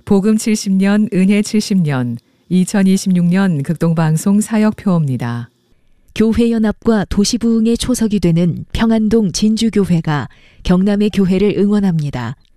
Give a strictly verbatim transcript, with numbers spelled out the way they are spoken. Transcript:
복음 칠십 년, 은혜 칠십 년, 이천이십육 년 극동방송 사역표입니다. 교회연합과 도시부흥의 초석이 되는 평안동 진주교회가 경남의 교회를 응원합니다.